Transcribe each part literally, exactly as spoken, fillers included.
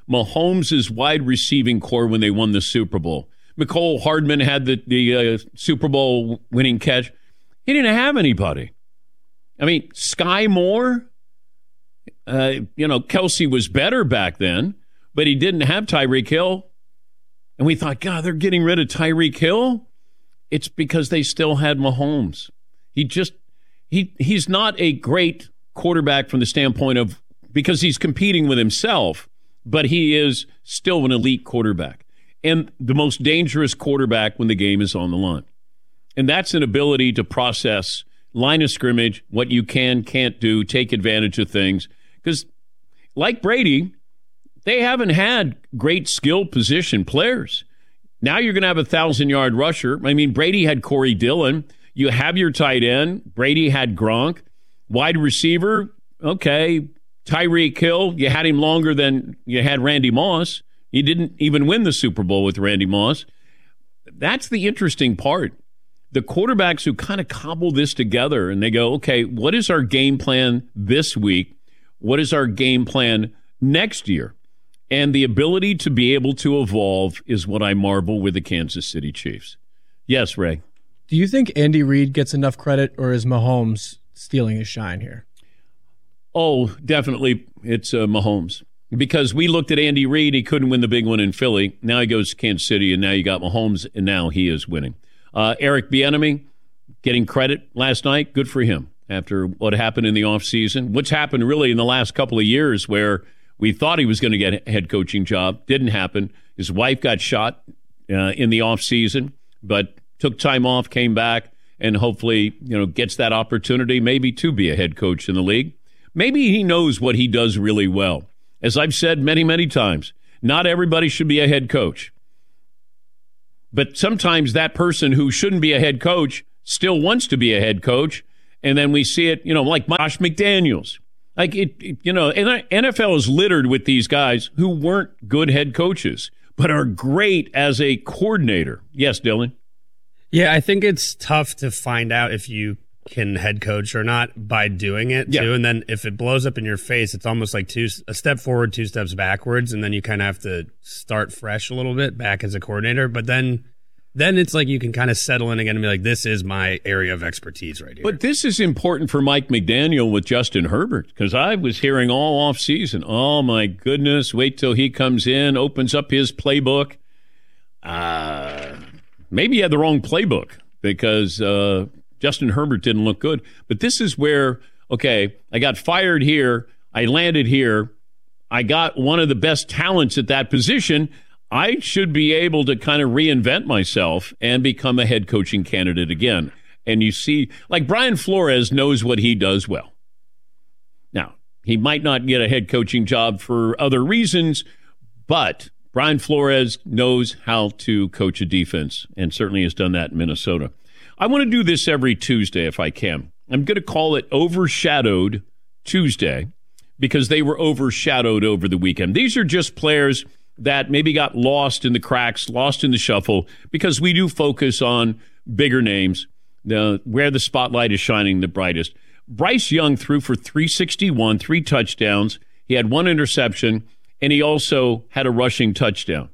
Mahomes' wide receiving core when they won the Super Bowl. Mecole Hardman had the, the uh, Super Bowl winning catch. He didn't have anybody. I mean, Sky Moore, uh, you know, Kelsey was better back then, but he didn't have Tyreek Hill. And we thought, God, they're getting rid of Tyreek Hill? It's because they still had Mahomes. He just, he he's not a great quarterback from the standpoint of, because he's competing with himself, but he is still an elite quarterback. And the most dangerous quarterback when the game is on the line. And that's an ability to process line of scrimmage, what you can, can't do, take advantage of things. Because like Brady, they haven't had great skill position players. Now you're going to have a thousand-yard rusher. I mean, Brady had Corey Dillon. You have your tight end. Brady had Gronk. Wide receiver, okay. Tyreek Hill, you had him longer than you had Randy Moss. He didn't even win the Super Bowl with Randy Moss. That's the interesting part. The quarterbacks who kind of cobble this together and they go, okay, what is our game plan this week? What is our game plan next year? And the ability to be able to evolve is what I marvel with the Kansas City Chiefs. Yes, Ray. Do you think Andy Reid gets enough credit, or is Mahomes stealing his shine here? Oh, definitely it's uh, Mahomes. Because we looked at Andy Reid, he couldn't win the big one in Philly. Now he goes to Kansas City, and now you got Mahomes, and now he is winning. Uh, Eric Bieniemy getting credit last night. Good for him after what happened in the offseason. What's happened really in the last couple of years where we thought he was going to get a head coaching job. Didn't happen. His wife got shot uh, in the offseason, but took time off, came back, and hopefully, you know, gets that opportunity maybe to be a head coach in the league. Maybe he knows what he does really well. As I've said many, many times, not everybody should be a head coach. But sometimes that person who shouldn't be a head coach still wants to be a head coach. And then we see it, you know, like Josh McDaniels. Like, it, it you know, and N F L is littered with these guys who weren't good head coaches, but are great as a coordinator. Yes, Dylan? Yeah, I think it's tough to find out if you can head coach or not by doing it, yeah. too. And then if it blows up in your face, it's almost like two a step forward, two steps backwards, and then you kind of have to start fresh a little bit back as a coordinator. But then then it's like you can kind of settle in again and be like, this is my area of expertise right here. But this is important for Mike McDaniel with Justin Herbert, because I was hearing all offseason, oh, my goodness, wait till he comes in, opens up his playbook. Uh, maybe he had the wrong playbook because uh, – Justin Herbert didn't look good. But this is where, okay, I got fired here. I landed here. I got one of the best talents at that position. I should be able to kind of reinvent myself and become a head coaching candidate again. And you see, like Brian Flores knows what he does well. Now, he might not get a head coaching job for other reasons, but Brian Flores knows how to coach a defense and certainly has done that in Minnesota. I want to do this every Tuesday if I can. I'm going to call it Overshadowed Tuesday because they were overshadowed over the weekend. These are just players that maybe got lost in the cracks, lost in the shuffle, because we do focus on bigger names, uh, where the spotlight is shining the brightest. Bryce Young threw for three sixty-one, three touchdowns. He had one interception, and he also had a rushing touchdown.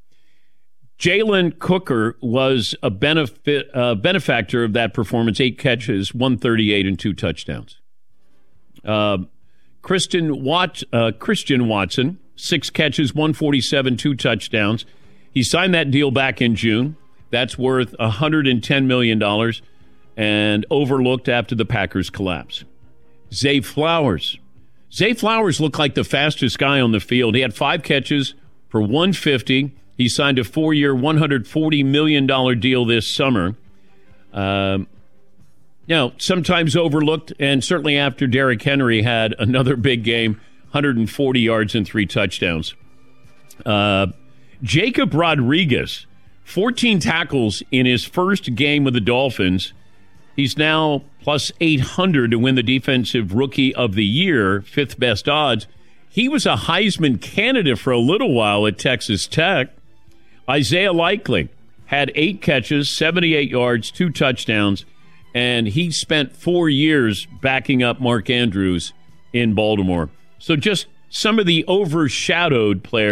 Jalen Cooker was a benefit uh, benefactor of that performance, eight catches, one thirty-eight, and two touchdowns. Uh, Christian, Wat, uh, Christian Watson, six catches, one forty-seven, two touchdowns. He signed that deal back in June. That's worth one hundred ten million dollars and overlooked after the Packers collapse. Zay Flowers. Zay Flowers looked like the fastest guy on the field. He had five catches for one fifty. He signed a four-year, one hundred forty million dollars deal this summer. Um, you know, sometimes overlooked, and certainly after Derrick Henry had another big game, one hundred forty yards and three touchdowns. Uh, Jacob Rodriguez, fourteen tackles in his first game with the Dolphins. He's now plus eight hundred to win the Defensive Rookie of the Year, fifth best odds. He was a Heisman candidate for a little while at Texas Tech. Isaiah Likely had eight catches, seventy-eight yards, two touchdowns, and he spent four years backing up Mark Andrews in Baltimore. So just some of the overshadowed players.